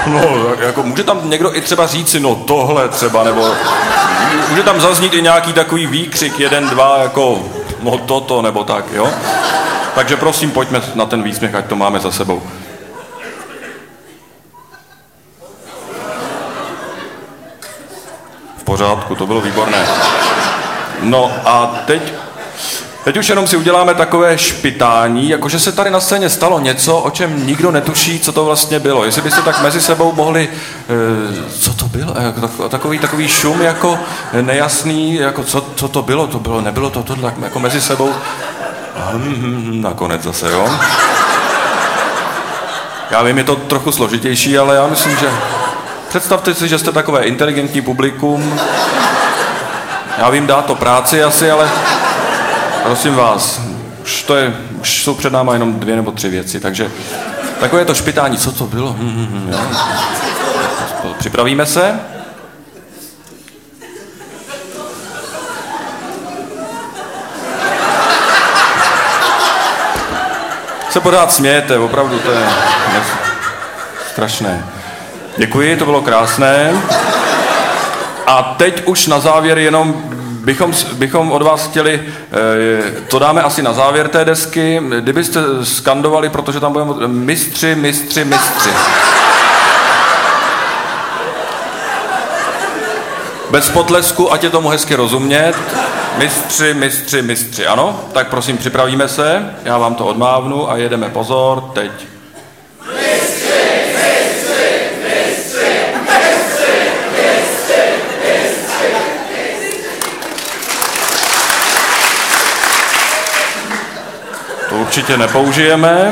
No, jako může tam někdo i třeba říci, no tohle třeba, nebo může tam zaznít i nějaký takový výkřik, 1, 2, jako no toto, nebo tak, jo? Takže prosím, pojďme na ten výsměch, ať to máme za sebou. V pořádku, to bylo výborné. No a teď už jenom si uděláme takové špitání, jakože se tady na scéně stalo něco, o čem nikdo netuší, co to vlastně bylo. Jestli byste tak mezi sebou mohli, co to bylo? Takový šum jako nejasný, jako co to bylo? Nebylo to tak jako mezi sebou. Nakonec zase, jo? Já vím, je to trochu složitější, ale já myslím, že představte si, že jste takové inteligentní publikum. Já vím, dá to práci asi, ale prosím vás, už jsou před náma jenom 2 nebo 3 věci, takže takové to špitání, co to bylo? Připravíme se? Se pořád smějete, opravdu, to je strašné. Děkuji, to bylo krásné. A teď už na závěr jenom bychom od vás chtěli, to dáme asi na závěr té desky, kdybyste skandovali, protože tam budeme mistři, mistři, mistři. Bez potlesku, ať je tomu hezky rozumět. Mistři, mistři, mistři, ano? Tak prosím, připravíme se, já vám to odmávnu a jedeme, pozor, teď. To určitě nepoužijeme.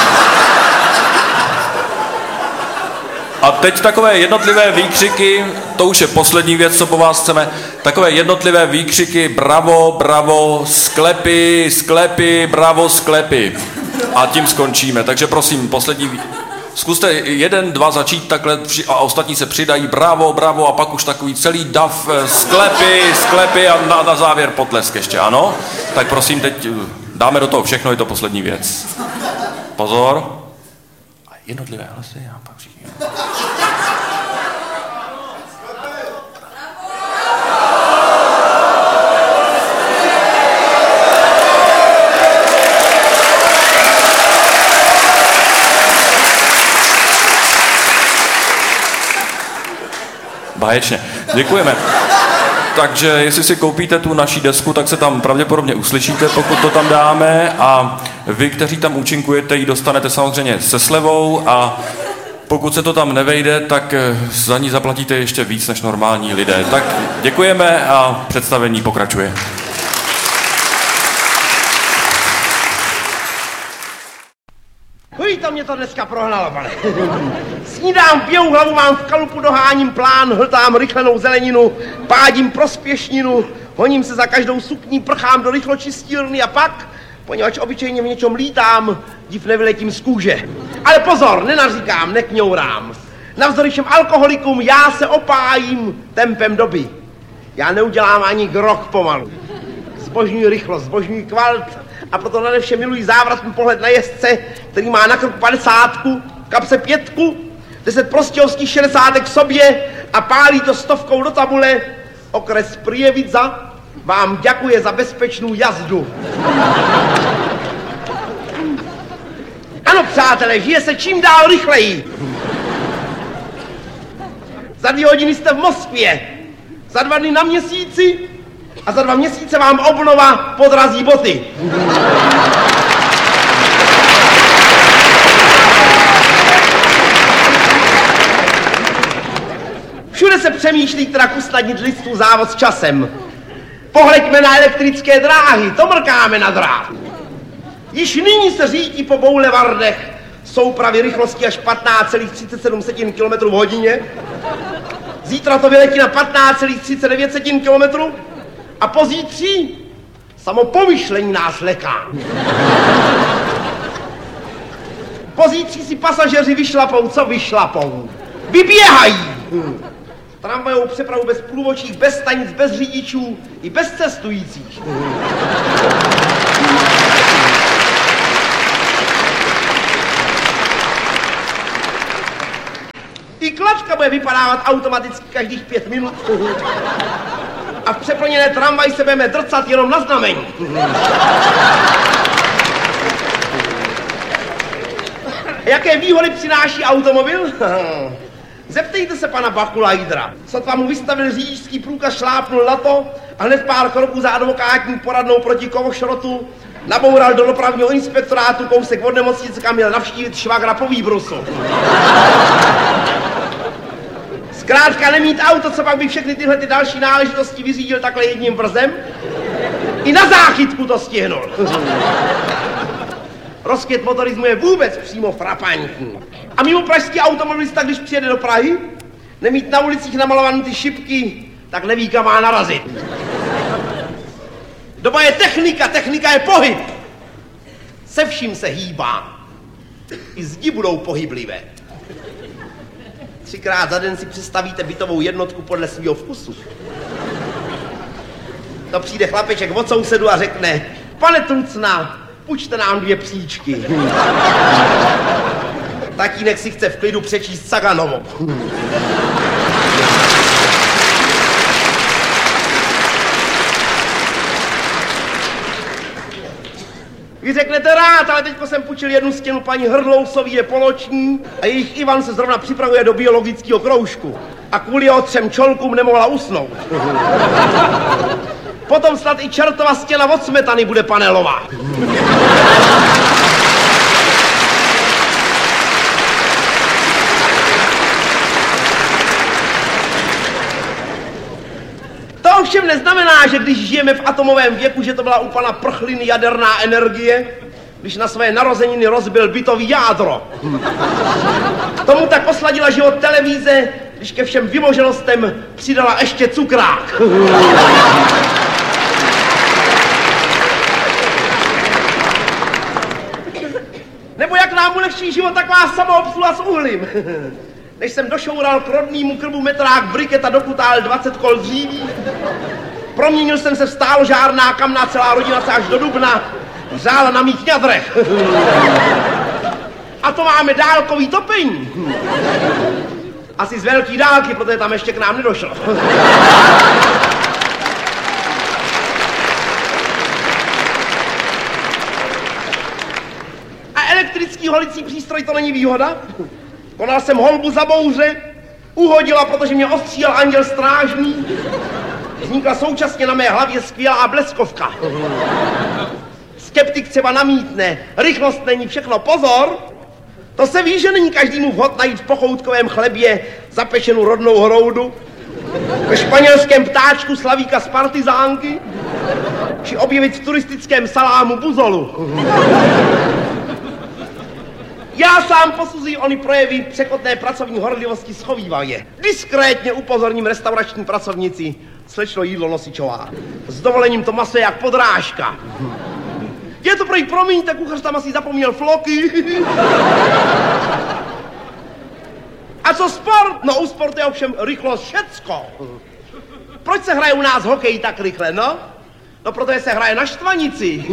A teď takové jednotlivé výkřiky, to už je poslední věc, co po vás chceme, takové jednotlivé výkřiky, bravo, bravo, sklepy, sklepy, bravo, sklepy. A tím skončíme, takže prosím, zkuste 1, 2 začít takhle a ostatní se přidají, bravo, bravo a pak už takový celý dav, sklepy a na závěr potlesk ještě, ano? Tak prosím, teď dáme do toho všechno, je to poslední věc. Pozor. A jednotlivé hlasy a pak všichni. Báječně. Děkujeme. Takže jestli si koupíte tu naší desku, tak se tam pravděpodobně uslyšíte, pokud to tam dáme. A vy, kteří tam účinkujete, ji dostanete samozřejmě se slevou a pokud se to tam nevejde, tak za ní zaplatíte ještě víc než normální lidé. Tak děkujeme a představení pokračuje. To mě to dneska prohnalo, pane. Snídám, piju hlavu, mám v kalupu, doháním plán, hltám rychlenou zeleninu, pádím prospěšninu, honím se za každou sukní, prchám do rychločistírny a pak, poněvadž obyčejně v něčem lítám, div nevyletím z kůže. Ale pozor, nenaříkám, nekňourám. Navzdory všem alkoholikům já se opájím tempem doby. Já neudělám ani krok pomalu. Zbožňuji rychlost, zbožňuji kvalt, a proto nadevše miluji závratný pohled na jezdce, který má na krku 50, v kapse 5, 10 prostějovských 60 k sobě a pálí to 100 do tabule. Okres Prievidza vám děkuje za bezpečnou jazdu. Ano, přátelé, žije se čím dál rychleji. Za 2 hodiny jste v Moskvě, za 2 dny na Měsíci a za 2 měsíce vám obnova podrazí boty. Všude se přemýšlí, jak usnadnit lidstvu závod s časem. Pohleďme na elektrické dráhy, to mrkáme na drát. Již nyní se řítí po boulevardech soupravy rychlosti až 15,37 km v hodině. Zítra to vyletí na 15,39 km a pozítří samo pomyšlení nás leká. Pozítří si pasažeři vyšlapou, co vyšlapou? Vyběhají! Tramvajovou přepravu bez průvodčích, bez stanic, bez řidičů i bez cestujících. I klačka bude vypadávat automaticky každých 5 minut. A v přeplněné tramvaj se budeme drcat jenom na znamení. Jaké výhody přináší automobil? Zeptejte se pana Bakulajdra. Sotva mu vystavil řidičský průkaz, šlápnul na to a hned pár kroků za advokátní poradnou proti kovošrotu naboural do dopravního inspektorátu kousek od nemocnice, kam měl navštívit švagra po výbrusu. Zkrátka nemít auto, co pak by všechny tyhle ty další náležitosti vyřídil takhle jedním vrzem? I na záchytku to stihnul. Rozkvět motorismu je vůbec přímo frapantní. A mimo pražský automobilista, když přijede do Prahy, nemít na ulicích namalované ty šipky, tak neví, kam má narazit. Doba je technika je pohyb. Se vším se hýbá. I zdi budou pohyblivé. 3krát za den si představíte bytovou jednotku podle svého vkusu. To přijde chlapeček od sousedu a řekne: pane Trucna, půjčte nám 2 příčky. Tatínek si chce v klidu přečíst Saganovo. Vy řeknete rád, ale teďko jsem půjčil jednu stěnu paní Hrdlousový, je poloční a jejich Ivan se zrovna připravuje do biologického kroužku. A kvůli jeho 3 čolkům nemohla usnout. Potom snad i čertova stěna od smetany bude panelová. To ovšem neznamená, že když žijeme v atomovém věku, že to byla u pana Prchliny jaderná energie, když na své narozeniny rozbil bytový jádro. Tomu tak osladila život televize, když ke všem vymoženostem přidala ještě cukrák. Nebo jak nám ulehčí život taková samoobsluha s uhlím. Než jsem došoural k rodnýmu krbu metrák briket a dokutál 20 kol dříví, proměnil jsem se v stáložárná, kamná celá rodina se až do dubna hřála na mých ňadrech. A to máme dálkový topení. Asi z velký dálky, protože tam ještě k nám nedošlo. A elektrický holicí přístroj to není výhoda? Konal jsem holbu za bouře, uhodila, protože mě ostřílel anděl strážný. Vznikla současně na mé hlavě skvělá bleskovka. Skeptik třeba namítne, rychlost není všechno, pozor! To se ví, že není každému vhod najít v pochoutkovém chlebě zapečenou rodnou hroudu, ve španělském ptáčku slavíka z partizánky, či objevit v turistickém salámu buzolu. Já sám posuzuji ony projevy překotné pracovní horlivosti schovívavě. Diskrétně upozorním restaurační pracovnici: slečno jídlo nosičová. S dovolením to maso je jak podrážka. Je to prý, promiňte, kuchař tam asi zapomněl floky. A co sport? No u sportu je ovšem rychlost všecko. Proč se hraje u nás hokej tak rychle, no? No protože se hraje na štvanici.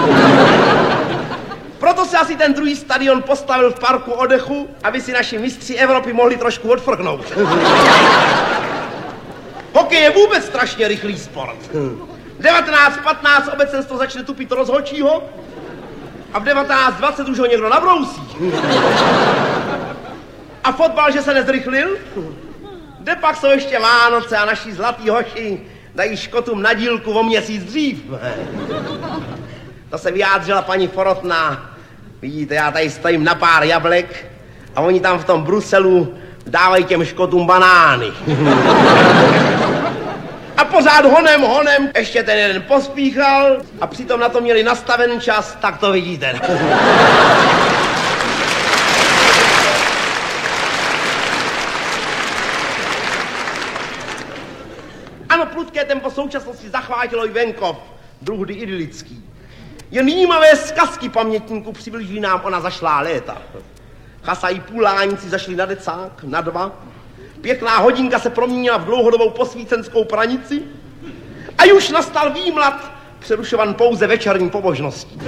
Proto se asi ten druhý stadion postavil v parku oddechu, aby si naši mistři Evropy mohli trošku odfrknout. Hokej je vůbec strašně rychlý sport. 19:15 obecenstvo začne tupit rozhodčího a v 19:20 už ho někdo nabrousí. A fotbal, že se nezrychlil? Kde pak jsou ještě Vánoce a naši zlatý hoši dají Škotům na dílku o měsíc dřív. To se vyjádřila paní Forotná. Vidíte, já tady stojím na pár jablek a oni tam v tom Bruselu dávají těm Škotům banány. A pořád honem, ještě ten jeden pospíchal a přitom na to měli nastaven čas, tak to vidíte. Ano, prudké tempo současnosti zachvátilo i venkov, druhdy idylický. Jen jímavé zkazky pamětníků přibliží nám ona zašlá léta. Chasají půláníci zašli na decák, na 2. Pěkná hodinka se proměnila v dlouhodobou posvícenskou pranici a už nastal výmlad, přerušovan pouze večerní pobožností.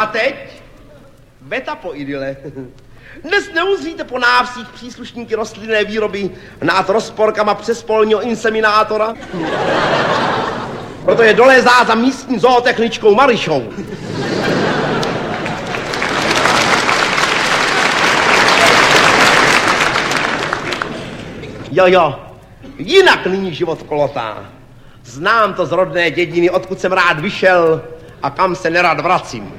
A teď? Beta po idyle. Dnes neuzříte po návsích příslušníky rostlinné výroby hnát rozporkama přes polního inseminátora. Proto je dolézá za místní zootechničkou Marišou. Jo, jinak nyní život kolotá. Znám to z rodné dědiny, odkud jsem rád vyšel a kam se nerad vracím.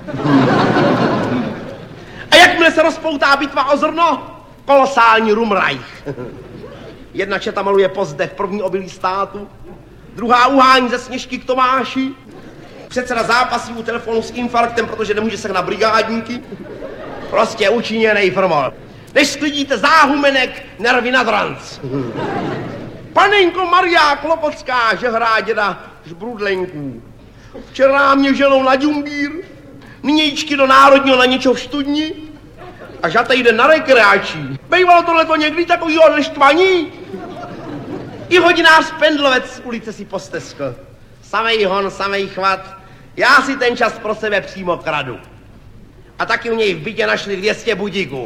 A jakmile se rozpoutá bitva o zrno, kolosální rumrajch. Jedna četa maluje pozdech první obilí státu, druhá uhání ze Sněžky k Tomáši, předseda zápasí u telefonu s infarktem, protože nemůže sehnat brigádníky. Prostě učiněnej formol. Než sklidíte záhumenek, nervy na dranc. Panenko Maria Klopotská, že hrá děda Žbrudlenků. Včera mě ženou na Džumbír, nynějčky do Národního na něco v Studni a žata jde na rekreační. Bejvalo tohleto někdy takovýho neštvaní? I hodinář Pendlovec z ulice si posteskl. Samej hon, samej chvat, já si ten čas pro sebe přímo kradu. A taky u něj v bytě našli 200 budíků.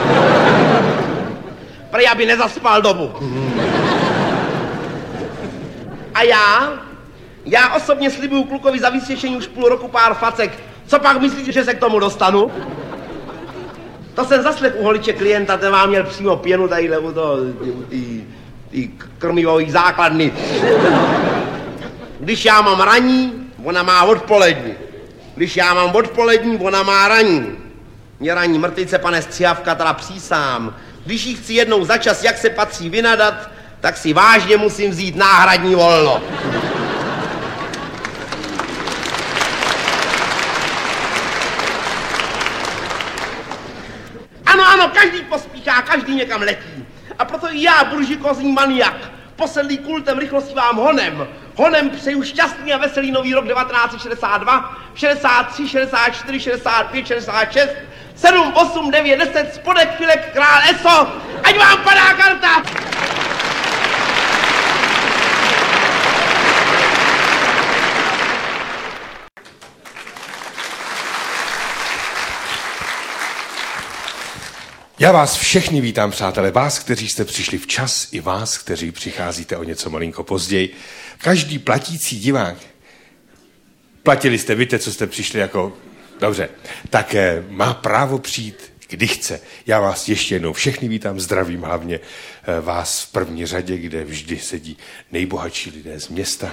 Prej, aby nezaspal dobu. A já osobně slibuju klukovi za vysvěšení už půl roku pár facek. Co pak myslíte, že se k tomu dostanu? To jsem zaslech u holiče klienta, ten vám měl přímo pěnu tadyhle u krmivový základny. Když já mám ranní, ona má odpolední. Když já mám odpolední, ona má ranní. Mě ranní mrtvice, pane Střihavka, teda přísám. Když jí chci jednou za čas, jak se patří, vynadat, tak si vážně musím vzít náhradní volno. Ano, každý pospíchá, každý někam letí. A proto i já, buržikózní maniak, posedlý kultem rychlosti vám honem přeju šťastný a veselý nový rok 1962, 63, 64, 65, 66, 7, 8, 9, 10, spodek, filek, král, eso, ať vám padá karta! Já vás všechny vítám, přátelé, vás, kteří jste přišli včas, i vás, kteří přicházíte o něco malinko později. Každý platící divák, platili jste, víte, co jste přišli jako, dobře, tak má právo přijít, kdy chce. Já vás ještě jednou všechny vítám, zdravím hlavně vás v první řadě, kde vždy sedí nejbohatší lidé z města.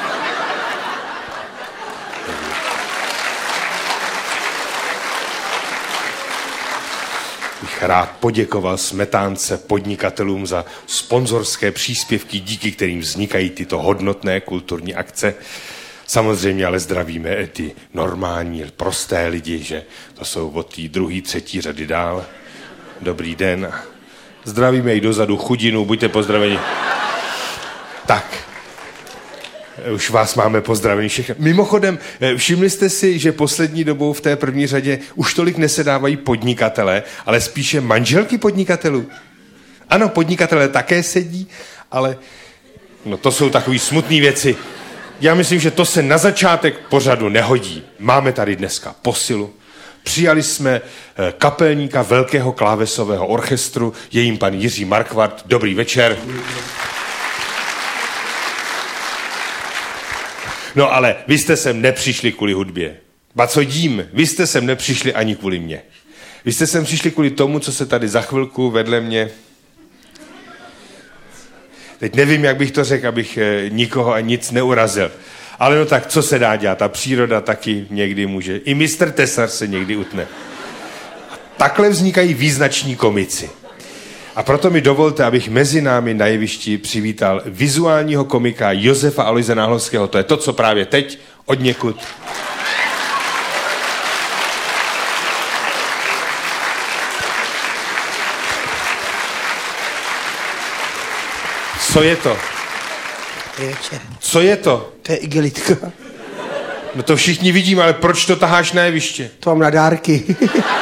Bych rád poděkoval Smetánce podnikatelům za sponzorské příspěvky, díky kterým vznikají tyto hodnotné kulturní akce. Samozřejmě ale zdravíme ty normální, prosté lidi, že to jsou od té druhé, třetí řady dál. Dobrý den. Zdravíme i dozadu chudinu, buďte pozdraveni. Tak. Už vás máme pozdravení všechny. Mimochodem, všimli jste si, že poslední dobou v té první řadě už tolik nesedávají podnikatelé, ale spíše manželky podnikatelů? Ano, podnikatelé také sedí, ale no to jsou takové smutné věci. Já myslím, že to se na začátek pořadu nehodí. Máme tady dneska posilu. Přijali jsme kapelníka Velkého klávesového orchestru, je jím pan Jiří Markvart. Dobrý večer. No ale vy jste sem nepřišli kvůli hudbě. Ba co dím, vy jste sem nepřišli ani kvůli mně. Vy jste sem přišli kvůli tomu, co se tady za chvilku vedle mě... Teď nevím, jak bych to řekl, abych nikoho a nic neurazil. Ale no tak, co se dá dělat? Ta příroda taky někdy může. I mistr Tesar se někdy utne. A takhle vznikají význační komici. A proto mi dovolte, abych mezi námi na jevišti přivítal vizuálního komika Josefa Aloise Náhlovského. To je to, co právě teď odněkud. Co je to? Co je to? To je igelitka. No to všichni vidíme, ale proč to taháš na jeviště? To mám na dárky.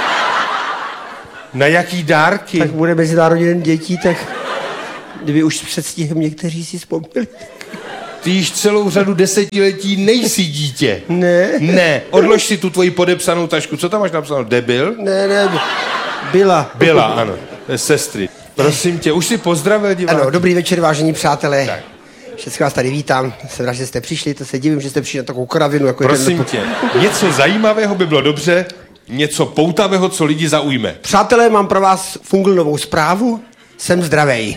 Na jaký dárky? Tak bude Mezinárodní den dětí, tak kdyby už s předstihem někteří si vzpomněli. Ty již celou řadu desetiletí nejsi dítě. Ne. Ne, odlož si tu tvoji podepsanou tašku. Co tam máš napsáno? Debil? Ne, byla. Byla, ano. Sestry. Prosím tě, už si pozdravil diváky. Ano, dobrý večer, vážení přátelé. Tak. Všechno vás tady vítám. Jsem rád, že jste přišli, to se divím, že jste přišli na takovou kravinu. Jako Prosím tě, něco zajímavého by bylo dobře, něco poutavého, co lidi zaujme. Přátelé, mám pro vás novou zprávu. Jsem zdravej.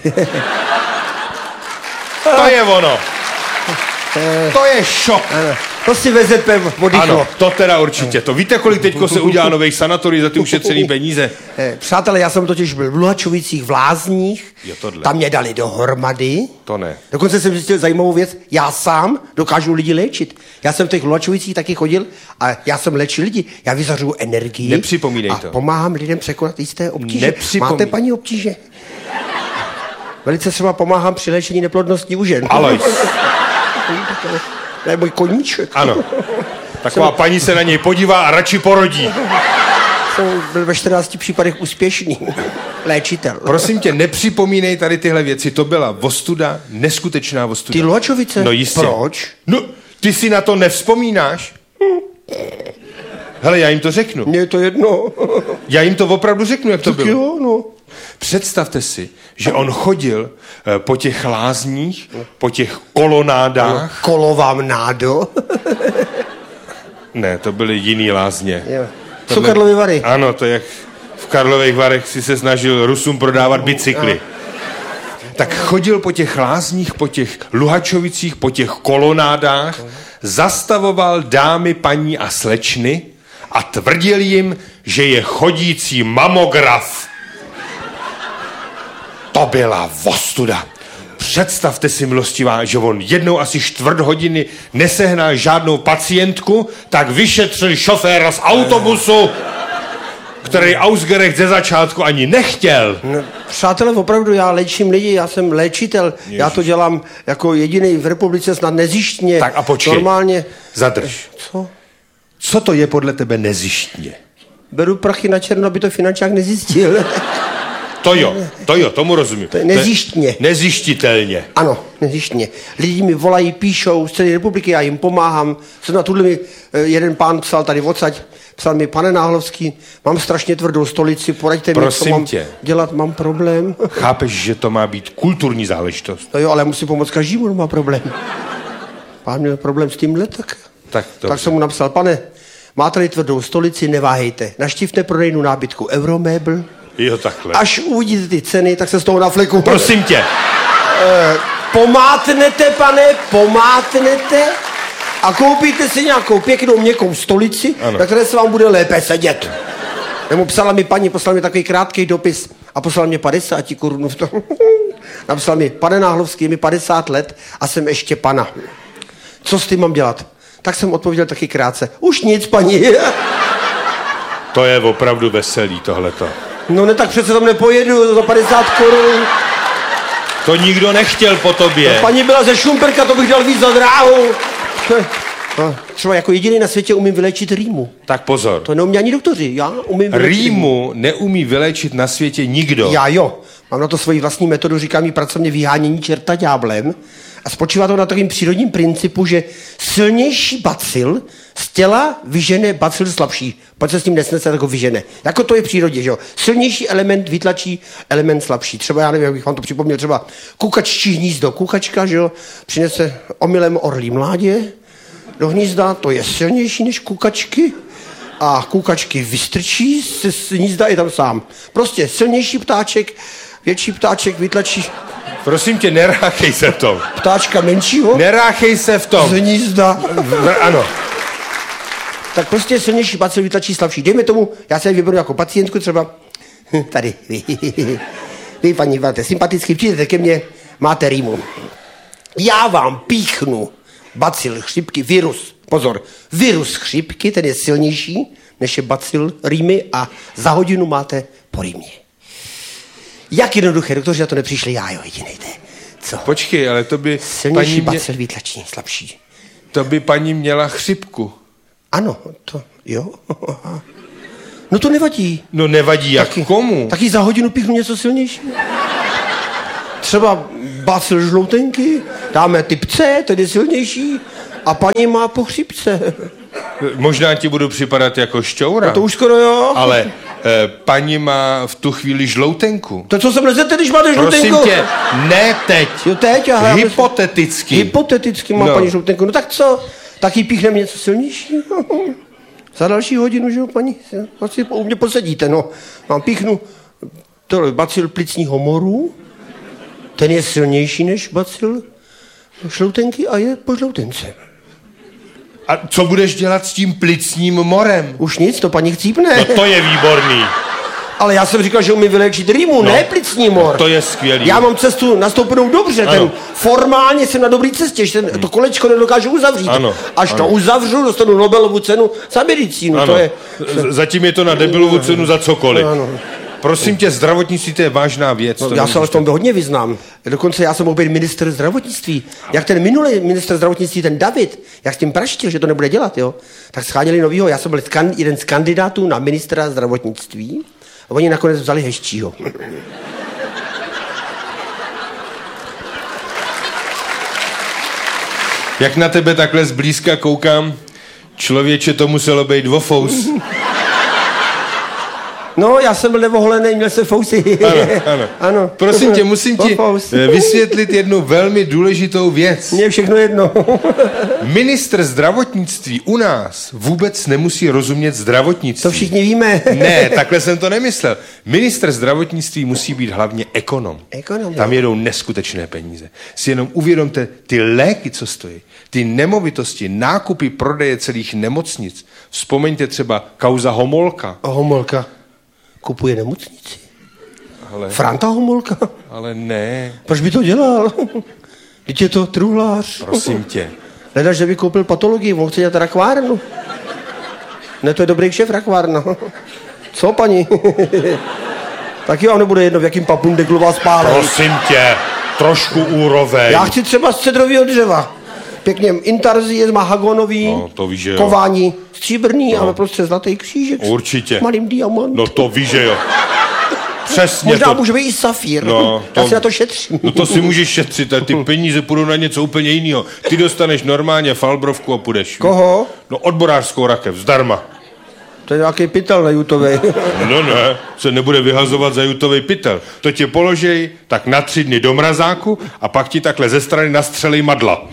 To je ono. To je šok. Ano, to si VZP oddychlo. Ano, to teda určitě. To víte, kolik teďko se udělá nových sanatorií za ty ušetřený peníze? Přátelé, já jsem totiž byl v Luhačovicích v Lázních. Jo, tohle. Tam mě dali dohromady. To ne. Dokonce jsem zjistil zajímavou věc. Já sám dokážu lidi léčit. Já jsem v těch Luhačovicích taky chodil a já jsem léčil lidi. Já vyzařuju energii. Nepřipomínej a to. pomáhám lidem překonat jisté obtíže. Nepřipomínej. Máte, paní, obtíže? Velice třeba pomáhám při léčení neplodnosti u žen. Alois. To je můj koníček. Ano. Taková paní se na něj podívá a radši porodí. Jsem byl ve 14 případech úspěšný léčitel. Prosím tě, nepřipomínej tady tyhle věci. To byla ostuda, neskutečná ostuda. Ty Luhačovice? No jistě. Proč? No, ty si na to nevzpomínáš? Hele, já jim to řeknu. Mně je to jedno. Já jim to opravdu řeknu, jak to Tak bylo. jo, no. Představte si, že on chodil po těch lázních, po těch kolonádách. Kolovám nádo. Ne, to byly jiný lázně. Jo. Co Karlovy Vary? Ano, to jak v Karlových Varech si se snažil Rusům prodávat bicykly. Tak chodil po těch lázních, po těch Luhačovicích, po těch kolonádách, zastavoval dámy, paní a slečny a tvrdil jim, že je chodící mamograf. To byla ostuda. Představte si, milostivá, že on jednou asi 4 hodiny nesehnal žádnou pacientku, tak vyšetřil šoféra z autobusu, který Ausgerech ze začátku ani nechtěl. No, přátelé, opravdu, já léčím lidi, já jsem léčitel. Ježiš. Já to dělám jako jediný v republice snad nezištně. Tak a počkej. Normálně. Zadrž. Co? Co to je podle tebe nezištně? Beru prachy na černo, aby to finančák nezjistil. To jo, tomu rozumím. To je nezištně. Nezištitelně. Ano, nezištně. Lidi mi volají, píšou z celé republiky, já jim pomáhám. Jsem na tuhle mi jeden pán psal tady odsaď, psal mi, pane Náhlovský, mám strašně tvrdou stolici, poraďte mi, co mám dělat, mám problém. Chápeš, že to má být kulturní záležitost? No jo, ale musím pomoct každému, kdo má problém. Pán měl problém s tímhle, tak jsem mu napsal, pane, máte-li tvrdou stolici, neváhejte, naštivte prodejnu nábytku Euromebl. Jo, takhle. Až uvidíte ty ceny, tak se z toho nafleku. Prosím tě. Pomátnete, pane, pomátnete a koupíte si nějakou pěknou měkkou stolici, ano, na které se vám bude lépe sedět. Nebo psala mi paní, poslala mi takový krátký dopis a poslala mě 50 korun v tom. Napsala mi, pane Náhlovský, je mi 50 let a jsem ještě pana. Co s tím mám dělat? Tak jsem odpověděl taky krátce. Už nic, paní. To je opravdu veselý, tohleto. No ne, tak přece tam nepojedu za 50 korun. To nikdo nechtěl po tobě. No, paní byla ze Šumperka, to bych dal víc za dráhu. No, třeba jako jediný na světě umím vyléčit rýmu. Tak pozor. To neumí ani doktoři, já umím vyléčit rýmu. Neumí vyléčit na světě nikdo. Já jo, mám na to svoji vlastní metodu, říkám jí pracovně vyhánění čerta ďáblem. A spočívá to na takovým přírodním principu, že silnější bacil z těla vyžene bacil slabší. Pojď se s tím nesnese, tak ho vyžene. Jako to je v přírodě, že jo. Silnější element vytlačí element slabší. Třeba, já nevím, jak bych vám to připomněl, třeba kukaččí hnízdo. Kukačka, že jo, přinese omylem orlí mládě do hnízda, to je silnější než kukačky. A kukačky vystrčí z hnízda i tam sám. Prostě silnější ptáček, větší ptáček vytlačí. Prosím tě, neráchej se v tom. Ptáčka menšího? Neráchej se v tom. Z hnízda. Ano. Tak prostě silnější bacil vytlačí slabší. Dejme tomu, já se vyberu jako pacientku třeba. Tady. Vy, paní, máte sympaticky, přijdete ke mně, máte rýmu. Já vám píchnu bacil chřipky, virus. Pozor, virus chřipky, ten je silnější, než je bacil rýmy a za hodinu máte po rýmě. Jak jednoduché, doktoři na to nepřišli, já jo, jedinej jde. Co? Počkej, ale to by silnější bacil vytlačí slabší. To by paní měla chřipku. Ano, to jo. No to nevadí. No nevadí, jak komu? Taky za hodinu píchnu něco silnějšího. třeba bacil žloutenky, dáme typ C, tedy silnější, a paní má po chřipce. Možná ti budu připadat jako šťoura. No to už skoro jo. Ale paní má v tu chvíli žloutenku. To co se mlezete, když máte žloutenku? Prosím tě, ne teď. Jo, teď? Aha, hypoteticky. Hypoteticky má paní žloutenku. No tak co? Tak jí píchneme něco silnějšího. Za další hodinu, že jo, paní? Asi u mě posedíte, no. Vám píchnu bacil plicního moru. Ten je silnější než bacil žloutenky a je po žloutence. A co budeš dělat s tím plicním morem? Už nic, to paní chcípne. No to je výborný. Ale já jsem říkal, že umí vyléčit rýmu, ne plicní mor. To je skvělý. Já mám cestu nastoupenou dobře, formálně jsem na dobré cestě, že to kolečko nedokážu uzavřít. Až to uzavřu, dostanu Nobelovu cenu za medicínu. To je... Zatím je to na debilovu cenu za cokoliv. Prosím tě, zdravotnictví to je vážná věc. No, já se v tom hodně vyznám. Dokonce já jsem mohl být ministr zdravotnictví. Jak ten minulý ministr zdravotnictví, ten David, jak s tím praštil, že to nebude dělat, jo, tak scháněli novýho. Já jsem byl jeden z kandidátů na ministra zdravotnictví a oni nakonec vzali hezčího. Jak na tebe takhle zblízka koukám, člověče, to muselo být dvofous. No, já jsem byl nevoholený, měl jsem fousy. Ano. Prosím tě, musím ti vysvětlit jednu velmi důležitou věc. Mně je všechno jedno. Ministr zdravotnictví u nás vůbec nemusí rozumět zdravotnictví. To všichni víme. Ne, takhle jsem to nemyslel. Ministr zdravotnictví musí být hlavně ekonom. Tam jedou neskutečné peníze. Si jenom uvědomte ty léky, co stojí, ty nemovitosti, nákupy, prodeje celých nemocnic. Vzpomeňte třeba kauza Homolka. Homolka kupuje nemocnici. Ale... Franta Homolka. Ale ne. Proč by to dělal? Teď je to truhlář. Prosím tě. Hledáš, že by koupil patologii, mohl chce dělat rakvárnu. Ne, to je dobrý šéf rakvárna. Co, paní? Taky vám nebude jedno, v jakým papundeklu vás pálej. Prosím tě, trošku úroveň. Já chci třeba z cedrového dřeva. Pěkně intarzie, mahagonový, to víš, že kování stříbrný a prostě zlatý křížek. Určitě. S malým diamant. No to víš, že jo. Přesně. Možná to... může být i safír. No, Já si na to šetřím. No to si můžeš šetřit, ale ty peníze půjdou na něco úplně jiného. Ty dostaneš normálně falbrovku a půjdeš. Koho? No odborářskou rakev, zdarma. To je nějaký pytel na jutovej. No ne, se nebude vyhazovat za jutovej pytel. To tě položej tak na 3 dny do mrazáku a pak ti takhle ze strany nastřelej madla.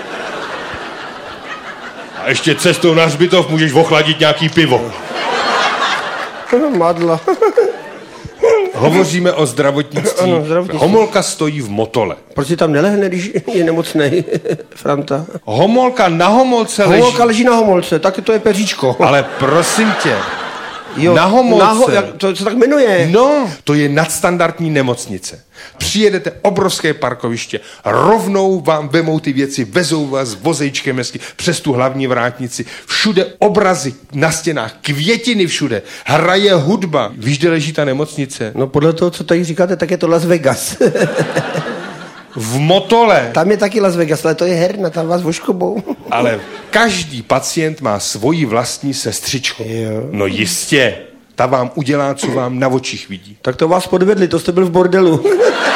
A ještě cestou na hřbitov můžeš ochladit nějaký pivo. Madla. Hovoříme o zdravotnictví. Ano, zdravotnictví. Homolka stojí v Motole. Proč si tam nelehne, když je nemocnej, Franta? Homolka na Homolce leží. Homolka leží na Homolce, tak to je peříčko. Ale prosím tě, jo, na Homolce. To se tak jmenuje. No, to je nadstandardní nemocnice. Přijedete obrovské parkoviště, rovnou vám vemou ty věci, vezou vás vozejčkem hezky přes tu hlavní vrátnici, všude obrazy na stěnách, květiny všude, hraje hudba. Víš, kde leží ta nemocnice? No podle toho, co tady říkáte, tak je to Las Vegas. V Motole. Tam je taky Las Vegas, ale to je herna, tam vás voškobou. Ale každý pacient má svoji vlastní sestřičku. Jo. No jistě. Ta vám udělá, co vám na očích vidí. Tak to vás podvedli, to jste byl v bordelu.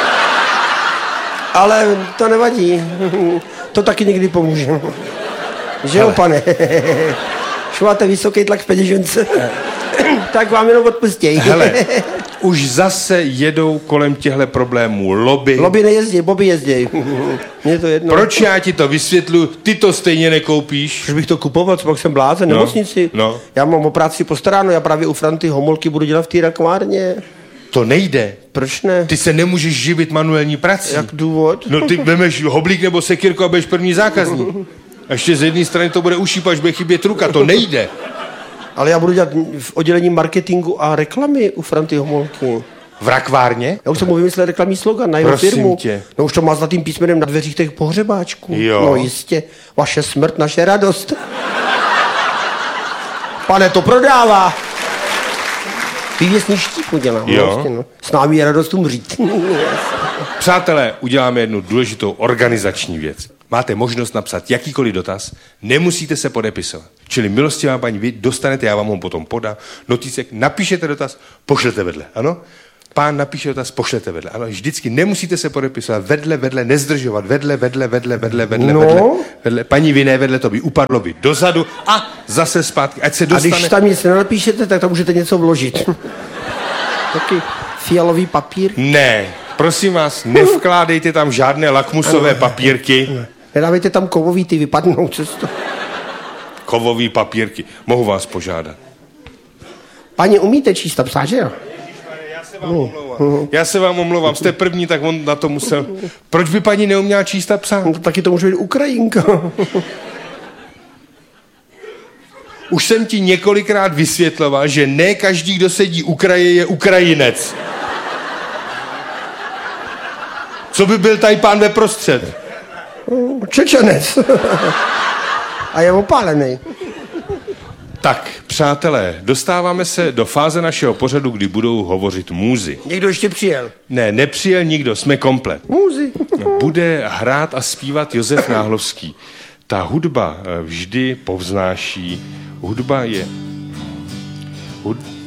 Ale to nevadí. To taky někdy pomůže. Že jo, pane? Když máte vysoký tlak v peněžence, tak vám jenom odpustěj. Hele, už zase jedou kolem těchto problémů lobby. Lobby nejezdí, Bobby jezdí. Mně to jedno. Proč já ti to vysvětluji? Ty to stejně nekoupíš. Proč bych to kupoval, co pak jsem blázen, nemocnici. No. Já mám o práci postaráno, já právě u Franty Homolky budu dělat v té rakvárně. To nejde. Proč ne? Ty se nemůžeš živit manuální prací. Jak důvod? No ty vemeš hoblík nebo sekírku a budeš první zákazník. A ještě z jedné strany to bude ušípat, až bude chybět ruka. To nejde. Ale já budu dělat v oddělení marketingu a reklamy u Franty Homolky. V rakvárně? Já už jsem mu vymyslel reklamní slogan na jeho Prosím firmu. tě. No už to má zlatým písmenem na dveřích těch pohřebáčků. Jo. No jistě. Vaše smrt, naše radost. Pane, to prodává. Vývěsný štíp dělám. Jo. Vlastně, no. S námi je radost umřít. Přátelé, uděláme jednu důležitou organizační věc. Máte možnost napsat jakýkoliv dotaz, nemusíte se podepisovat. Čili milostivá paní, vy dostanete, já vám ho potom podám, notícek, napíšete dotaz, pošlete vedle, ano? pán napíše dotaz, pošlete vedle. Ale vždycky nemusíte se podepisovat vedle, nezdržovat, vedle, paní vy vedle, to by upadlo by dozadu a zase zpátky, ať se dostane. A když tam nic nenapíšete, tak tam můžete něco vložit. Taky fialový papír. Ne, prosím vás, nevkládejte tam žádné lakmusové papírky. Nedávejte tam kovový, ty vypadnou cesto. Kovový papírky. Mohu vás požádat. Paní, umíte číst a psát, že jo? Já se vám omlouvám. Jste první, tak on na to musel. Proč by paní neuměla číst a psát? No, taky to může být Ukrajinka. Už jsem ti několikrát vysvětloval, že ne každý, kdo sedí u kraje, je Ukrajinec. Co by byl tady pán ve prostřed? Čečenec. A je opálený. Tak, přátelé, dostáváme se do fáze našeho pořadu, kdy budou hovořit můzy. Někdo ještě přijel? Ne, nepřijel nikdo, jsme komplet. Můzy. Bude hrát a zpívat Josef Náhlovský. Ta hudba vždy povznáší. Hudba je...